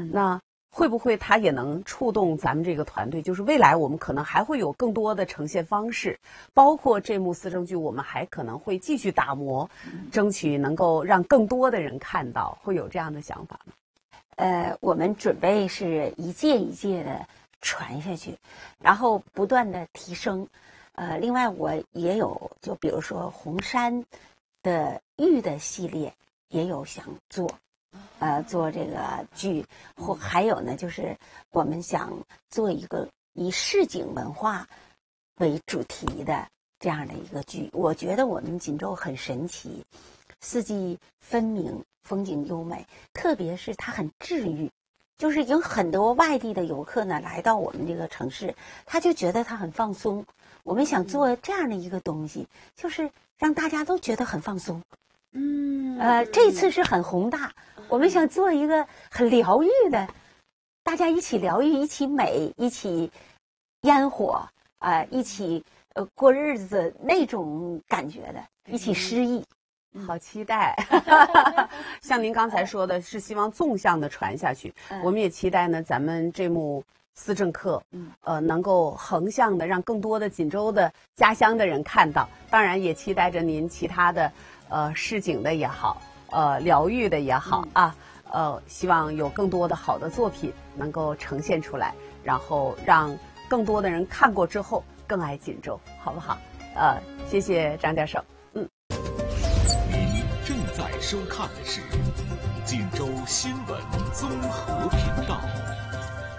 那会不会它也能触动咱们这个团队？就是未来我们可能还会有更多的呈现方式，包括这幕思政剧，我们还可能会继续打磨，争取能够让更多的人看到，会有这样的想法吗？ 我们准备是一届一届的传下去，然后不断的提升。另外我也有，就比如说红山的玉的系列也有想做，做这个剧，或还有呢，就是我们想做一个以市井文化为主题的这样的一个剧。我觉得我们锦州很神奇，四季分明，风景优美，特别是它很治愈。就是有很多外地的游客呢来到我们这个城市，他就觉得他很放松。我们想做这样的一个东西，就是让大家都觉得很放松。这次是很宏大，我们想做一个很疗愈的，大家一起疗愈，一起美，一起烟火一起过日子那种感觉的，一起诗意。 好期待！像您刚才说的，是希望纵向的传下去。我们也期待呢，咱们这幕思政课，能够横向的让更多的锦州的家乡的人看到。当然，也期待着您其他的市井的也好，疗愈的也好希望有更多的好的作品能够呈现出来，然后让更多的人看过之后更爱锦州，好不好？谢谢张教授。 您正在收看的是锦州新闻综合频道。